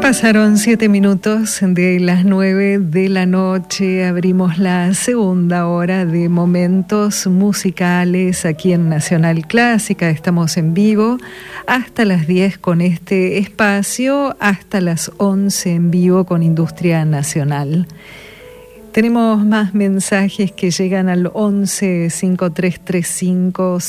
Pasaron 7 minutos de las 9 de la noche. Abrimos la segunda hora de momentos musicales aquí en Nacional Clásica. Estamos en vivo hasta las 10 con este espacio, hasta las 11 en vivo con Industria Nacional. Tenemos más mensajes que llegan al 11 5335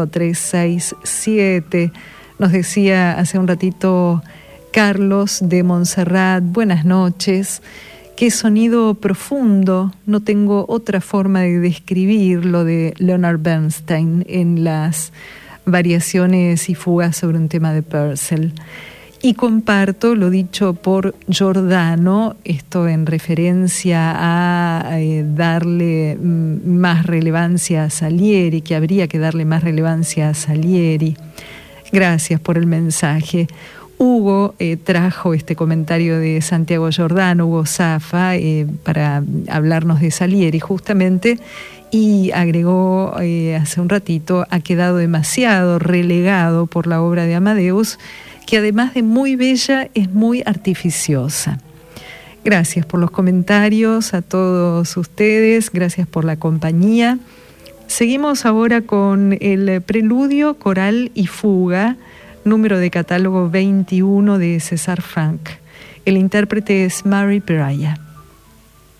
5367. Nos decía hace un ratito Carlos de Montserrat, buenas noches. Qué sonido profundo, no tengo otra forma de describir lo de Leonard Bernstein en las variaciones y fugas sobre un tema de Purcell. Y comparto lo dicho por Giordano, esto en referencia a darle más relevancia a Salieri, que habría que darle más relevancia a Salieri. Gracias por el mensaje. Hugo trajo este comentario de Santiago Giordano, Hugo Zafa, para hablarnos de Salieri justamente, y agregó hace un ratito, ha quedado demasiado relegado por la obra de Amadeus, que además de muy bella, es muy artificiosa. Gracias por los comentarios a todos ustedes, gracias por la compañía. Seguimos ahora con el preludio, coral y fuga, número de catálogo 21 de César Franck. El intérprete es Mary Peraya.